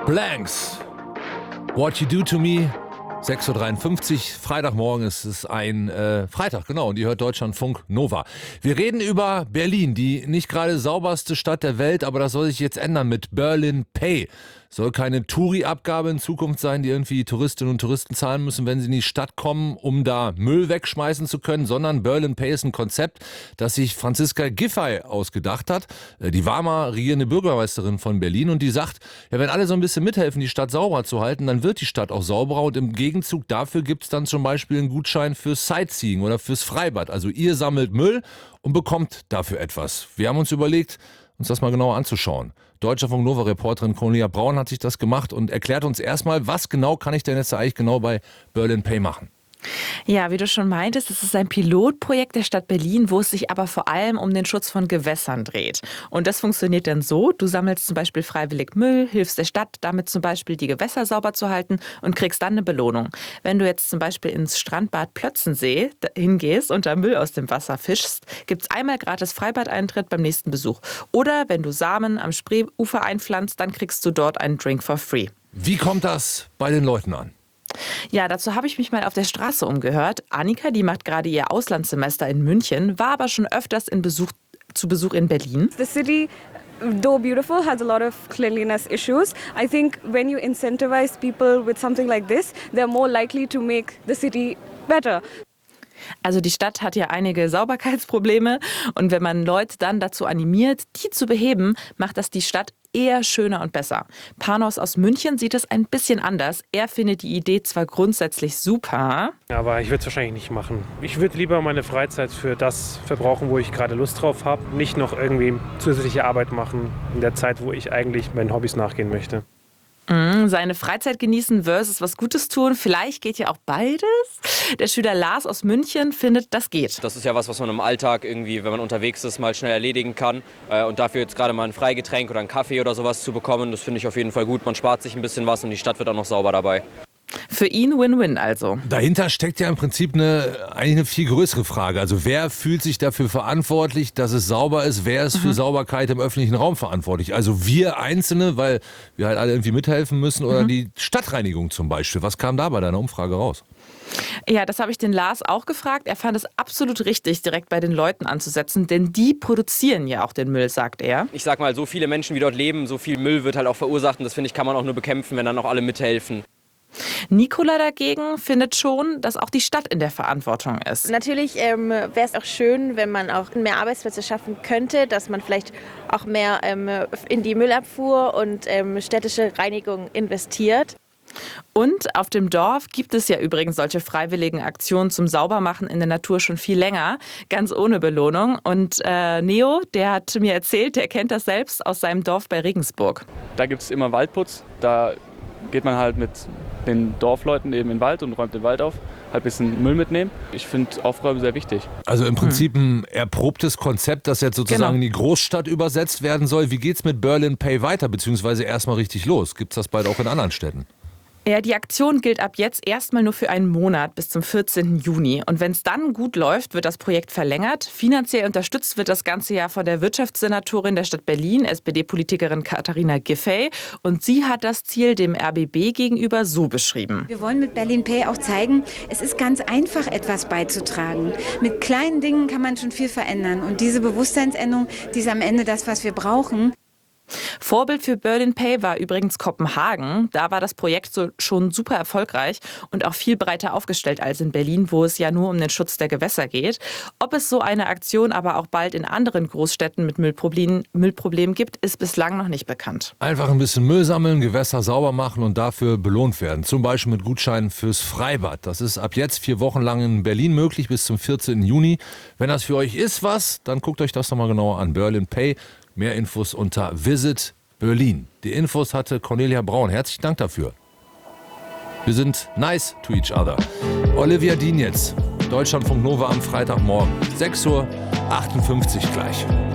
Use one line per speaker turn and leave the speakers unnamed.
Blanks. What You Do To Me. 6.53 Uhr, Freitagmorgen, es ist ein Freitag, genau, und ihr hört Deutschlandfunk Nova. Wir reden über Berlin, die nicht gerade sauberste Stadt der Welt, aber das soll sich jetzt ändern mit Berlin Pay. Soll keine Touri-Abgabe in Zukunft sein, die irgendwie Touristinnen und Touristen zahlen müssen, wenn sie in die Stadt kommen, um da Müll wegschmeißen zu können, sondern Berlin Pay ist ein Konzept, das sich Franziska Giffey ausgedacht hat. Die war mal regierende Bürgermeisterin von Berlin und die sagt, ja, wenn alle so ein bisschen mithelfen, die Stadt sauber zu halten, dann wird die Stadt auch sauberer und im Gegenzug dafür gibt es dann zum Beispiel einen Gutschein fürs Sightseeing oder fürs Freibad. Also ihr sammelt Müll und bekommt dafür etwas. Wir haben uns überlegt, uns das mal genauer anzuschauen. Deutschlandfunk Nova-Reporterin Cornelia Braun hat sich das gemacht und erklärt uns erstmal, was genau kann ich denn jetzt eigentlich genau bei Berlin Pay machen?
Ja, wie du schon meintest, es ist ein Pilotprojekt der Stadt Berlin, wo es sich aber vor allem um den Schutz von Gewässern dreht. Und das funktioniert dann so, du sammelst zum Beispiel freiwillig Müll, hilfst der Stadt, damit zum Beispiel die Gewässer sauber zu halten und kriegst dann eine Belohnung. Wenn du jetzt zum Beispiel ins Strandbad Plötzensee hingehst und da Müll aus dem Wasser fischst, gibt es einmal gratis Freibadeintritt beim nächsten Besuch. Oder wenn du Samen am Spreeufer einpflanzt, dann kriegst du dort einen Drink for free.
Wie kommt das bei den Leuten an?
Ja, dazu habe ich mich mal auf der Straße umgehört. Annika, die macht gerade ihr Auslandssemester in München, war aber schon öfters zu Besuch in Berlin.
The city, though beautiful, has a lot of cleanliness issues. I think when you incentivize people with something like this, they're more likely to make the city better.
Also die Stadt hat ja einige Sauberkeitsprobleme und wenn man Leute dann dazu animiert, die zu beheben, macht das die Stadt eher schöner und besser. Panos aus München sieht es ein bisschen anders. Er findet die Idee zwar grundsätzlich super,
aber ich würde es wahrscheinlich nicht machen. Ich würde lieber meine Freizeit für das verbrauchen, wo ich gerade Lust drauf habe. Nicht noch irgendwie zusätzliche Arbeit machen in der Zeit, wo ich eigentlich meinen Hobbys nachgehen möchte.
Seine Freizeit genießen versus was Gutes tun. Vielleicht geht ja auch beides. Der Schüler Lars aus München findet, das geht.
Das ist ja was man im Alltag irgendwie, wenn man unterwegs ist, mal schnell erledigen kann. Und dafür jetzt gerade mal ein Freigetränk oder einen Kaffee oder sowas zu bekommen, das finde ich auf jeden Fall gut. Man spart sich ein bisschen was und die Stadt wird auch noch sauber dabei.
Für ihn Win-Win also.
Dahinter steckt ja im Prinzip eigentlich eine viel größere Frage. Also wer fühlt sich dafür verantwortlich, dass es sauber ist? Wer ist für Sauberkeit im öffentlichen Raum verantwortlich? Also wir Einzelne, weil wir halt alle irgendwie mithelfen müssen oder die Stadtreinigung zum Beispiel. Was kam da bei deiner Umfrage raus?
Ja, das habe ich den Lars auch gefragt. Er fand es absolut richtig, direkt bei den Leuten anzusetzen, denn die produzieren ja auch den Müll, sagt er.
Ich sag mal, so viele Menschen, wie dort leben, so viel Müll wird halt auch verursacht und das finde ich, kann man auch nur bekämpfen, wenn dann auch alle mithelfen.
Nicola dagegen findet schon, dass auch die Stadt in der Verantwortung ist.
Natürlich wäre es auch schön, wenn man auch mehr Arbeitsplätze schaffen könnte, dass man vielleicht auch mehr in die Müllabfuhr und städtische Reinigung investiert.
Und auf dem Dorf gibt es ja übrigens solche freiwilligen Aktionen zum Saubermachen in der Natur schon viel länger, ganz ohne Belohnung. Und Neo, der hat mir erzählt, der kennt das selbst aus seinem Dorf bei Regensburg.
Da gibt es immer Waldputz, da geht man halt mit den Dorfleuten eben in den Wald und räumt den Wald auf, halt ein bisschen Müll mitnehmen. Ich finde Aufräumen sehr wichtig.
Also im Prinzip ein erprobtes Konzept, das jetzt sozusagen in die Großstadt übersetzt werden soll. Wie geht's mit Berlin Pay weiter, beziehungsweise erstmal richtig los? Gibt's das bald auch in anderen Städten?
Ja, die Aktion gilt ab jetzt erstmal nur für einen Monat bis zum 14. Juni. Und wenn es dann gut läuft, wird das Projekt verlängert. Finanziell unterstützt wird das Ganze ja von der Wirtschaftssenatorin der Stadt Berlin, SPD-Politikerin Katharina Giffey. Und sie hat das Ziel dem RBB gegenüber so beschrieben.
Wir wollen mit Berlin Pay auch zeigen, es ist ganz einfach, etwas beizutragen. Mit kleinen Dingen kann man schon viel verändern. Und diese Bewusstseinsänderung, die ist am Ende das, was wir brauchen.
Vorbild für Berlin Pay war übrigens Kopenhagen. Da war das Projekt schon super erfolgreich und auch viel breiter aufgestellt als in Berlin, wo es ja nur um den Schutz der Gewässer geht. Ob es so eine Aktion aber auch bald in anderen Großstädten mit Müllproblemen gibt, ist bislang noch nicht bekannt.
Einfach ein bisschen Müll sammeln, Gewässer sauber machen und dafür belohnt werden. Zum Beispiel mit Gutscheinen fürs Freibad. Das ist ab jetzt 4 Wochen lang in Berlin möglich bis zum 14. Juni. Wenn das für euch ist dann guckt euch das nochmal genauer an. Berlin Pay. Mehr Infos unter Visit Berlin. Die Infos hatte Cornelia Braun. Herzlichen Dank dafür. Wir sind nice to each other. Olivia Dean jetzt. Deutschlandfunk Nova am Freitagmorgen. 6.58 Uhr gleich.